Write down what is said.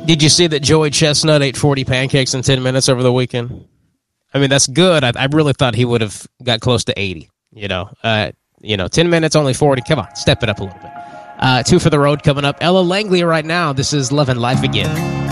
Did you see that Joey Chestnut ate 40 pancakes in 10 minutes over the weekend? I mean, that's good. I really thought he would have got close to 80. 10 minutes, only 40. Come on, step it up a little bit. 2 for the road coming up. Ella Langley right now. This is Love and Life Again.